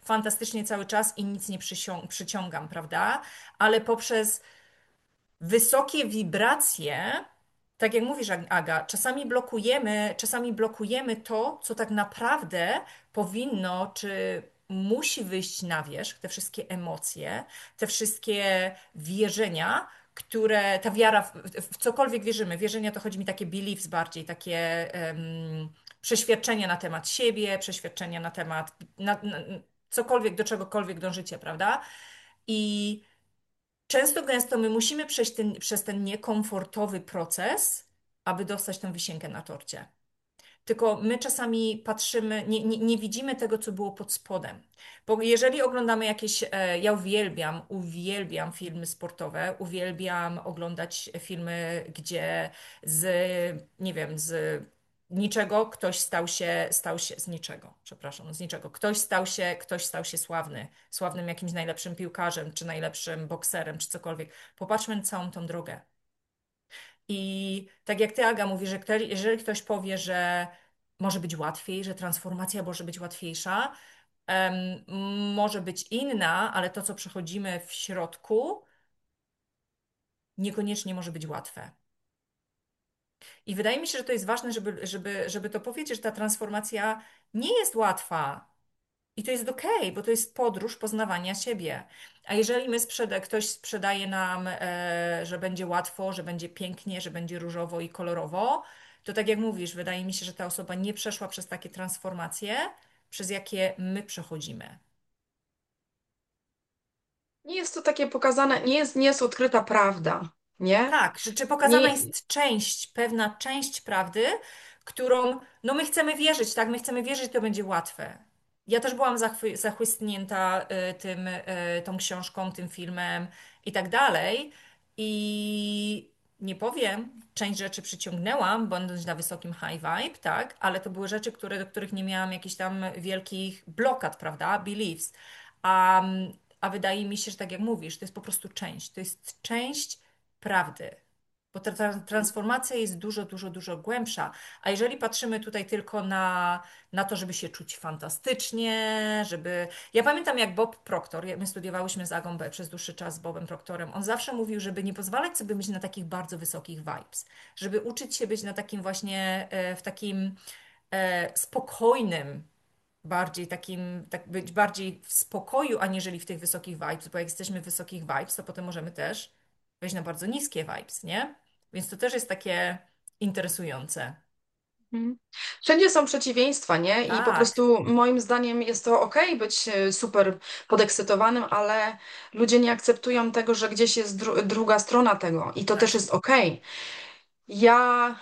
fantastycznie cały czas i nic nie przyciągam, prawda? Ale poprzez wysokie wibracje, tak jak mówisz, Aga, czasami blokujemy to, co tak naprawdę powinno, czy musi wyjść na wierzch, te wszystkie emocje, te wszystkie wierzenia, ta wiara w cokolwiek wierzymy. Wierzenia to chodzi mi takie beliefs bardziej, takie przeświadczenia na temat siebie, przeświadczenia na temat cokolwiek, do czegokolwiek dążycie, prawda? I często gęsto my musimy przejść przez ten niekomfortowy proces, aby dostać tę wisienkę na torcie. Tylko my czasami patrzymy, nie widzimy tego, co było pod spodem. Bo jeżeli oglądamy jakieś, ja uwielbiam filmy sportowe, uwielbiam oglądać filmy, gdzie nie wiem, z niczego ktoś stał się, z niczego, przepraszam, z niczego. Ktoś stał się sławnym jakimś najlepszym piłkarzem, czy najlepszym bokserem, czy cokolwiek. Popatrzmy na całą tą drogę. I tak jak ty, Aga, mówi, że jeżeli ktoś powie, że może być łatwiej, że transformacja może być łatwiejsza, może być inna, ale to, co przechodzimy w środku, niekoniecznie może być łatwe. I wydaje mi się, że to jest ważne, żeby to powiedzieć, że ta transformacja nie jest łatwa. I to jest okej, bo to jest podróż poznawania siebie. A jeżeli ktoś sprzedaje nam, że będzie łatwo, że będzie pięknie, że będzie różowo i kolorowo, to tak jak mówisz, wydaje mi się, że ta osoba nie przeszła przez takie transformacje, przez jakie my przechodzimy. Nie jest to takie pokazane, nie jest odkryta prawda, nie? Tak, czy pokazana Nie, jest pewna część prawdy, którą, no my chcemy wierzyć, tak? My chcemy wierzyć, to będzie łatwe. Ja też byłam zachłysnięta tą książką, tym filmem i tak dalej. I nie powiem, część rzeczy przyciągnęłam, będąc na wysokim high vibe, tak? Ale to były rzeczy, do których nie miałam jakichś tam wielkich blokad, prawda? Beliefs. A, a wydaje mi się, że tak jak mówisz, to jest po prostu część. To jest część prawdy. Bo ta transformacja jest dużo głębsza. A jeżeli patrzymy tutaj tylko na to, żeby się czuć fantastycznie, żeby. Ja pamiętam, jak Bob Proctor, my studiowałyśmy z Agą przez dłuższy czas z Bobem Proctorem, on zawsze mówił, żeby nie pozwalać sobie być na takich bardzo wysokich vibes, żeby uczyć się być na takim właśnie, w takim spokojnym, bardziej takim, tak być bardziej w spokoju, aniżeli w tych wysokich vibes, bo jak jesteśmy w wysokich vibes, to potem możemy też wejść na bardzo niskie vibes, nie? Więc to też jest takie interesujące. Mhm. Wszędzie są przeciwieństwa, nie? I po Tak, prostu moim zdaniem jest to okej być super podekscytowanym, ale ludzie nie akceptują tego, że gdzieś jest druga strona tego i to też tak. jest okej. Ja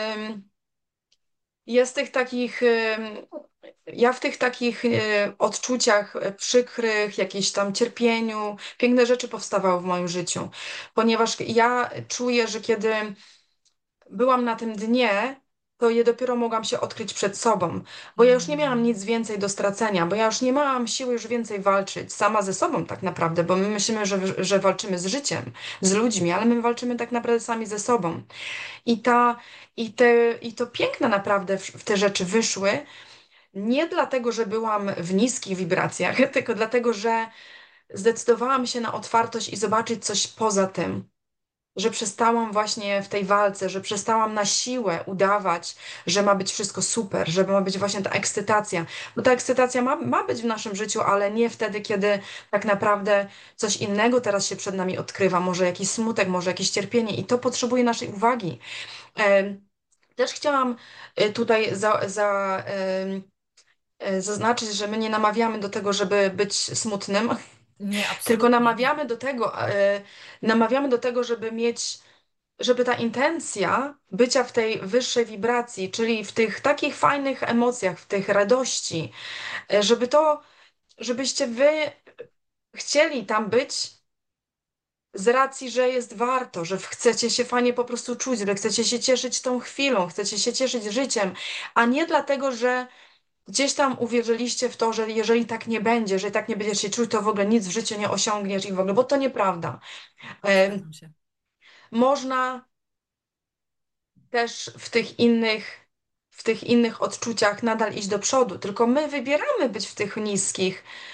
jest tych takich, ja w tych takich odczuciach przykrych, jakiejś tam cierpieniu, piękne rzeczy powstawały w moim życiu, ponieważ ja czuję, że kiedy byłam na tym dnie, to je dopiero mogłam się odkryć przed sobą, bo ja już nie miałam Mm, nic więcej do stracenia, bo ja już nie miałam siły już więcej walczyć sama ze sobą tak naprawdę, bo my myślimy, że walczymy z życiem, z ludźmi, ale my walczymy tak naprawdę sami ze sobą. I ta, i to piękne naprawdę w te rzeczy wyszły, nie dlatego, że byłam w niskich wibracjach, tylko dlatego, że zdecydowałam się na otwartość i zobaczyć coś poza tym, że przestałam właśnie w tej walce, że przestałam na siłę udawać, że ma być wszystko super, że ma być właśnie ta ekscytacja. Bo ta ekscytacja ma być w naszym życiu, ale nie wtedy, kiedy tak naprawdę coś innego teraz się przed nami odkrywa. Może jakiś smutek, może jakieś cierpienie i to potrzebuje naszej uwagi. E, Też chciałam tutaj zaznaczyć, że my nie namawiamy do tego, żeby być smutnym, nie, tylko absolutnie nie. namawiamy do tego, żeby mieć, żeby ta intencja bycia w tej wyższej wibracji, czyli w tych takich fajnych emocjach, w tych radości, żeby żebyście wy chcieli tam być z racji, że jest warto, że chcecie się fajnie po prostu czuć, że chcecie się cieszyć tą chwilą, chcecie się cieszyć życiem, a nie dlatego, że gdzieś tam uwierzyliście w to, że jeżeli tak nie będzie, że tak nie będziesz się czuć, to w ogóle nic w życiu nie osiągniesz i w ogóle, bo to nieprawda. E, Zgadzam się. Można też w tych innych odczuciach nadal iść do przodu, tylko my wybieramy być w tych niskich,